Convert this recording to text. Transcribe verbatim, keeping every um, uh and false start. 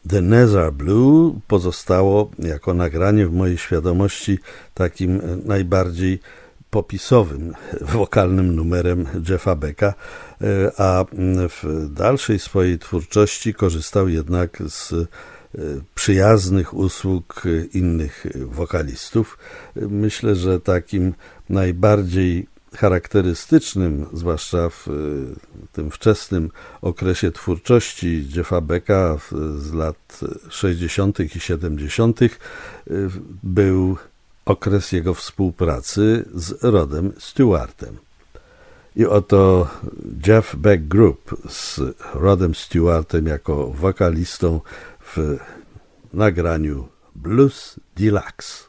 The Nazar Blue pozostało jako nagranie w mojej świadomości takim najbardziej popisowym, wokalnym numerem Jeffa Becka, a w dalszej swojej twórczości korzystał jednak z przyjaznych usług innych wokalistów. Myślę, że takim najbardziej charakterystycznym, zwłaszcza w tym wczesnym okresie twórczości Jeffa Becka z lat sześćdziesiątych i siedemdziesiątych był okres jego współpracy z Rodem Stewartem. I oto Jeff Beck Group z Rodem Stewartem jako wokalistą w nagraniu Blues Deluxe.